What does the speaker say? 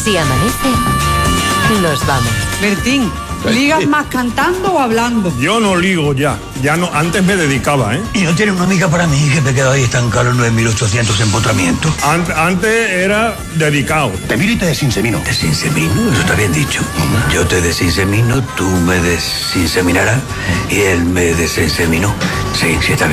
Si amanece, nos vamos. Bertín, ¿ligas más cantando o hablando? Yo no ligo ya. Ya no, antes me dedicaba, ¿eh? ¿Y no tiene una amiga para mí que me quedo ahí estancado en 9.800 empotramientos? Antes era dedicado. Te miro y te desinsemino. ¿Desinsemino? Eso está bien dicho. Yo te desinsemino, tú me desinseminarás y él me desinseminó. Sí, está bien.